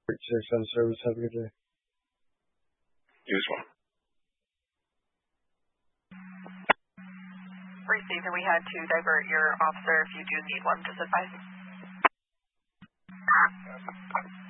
Six on service. Have a good day. You as well. Receiver, we had to divert your officer if you do need one, just advise.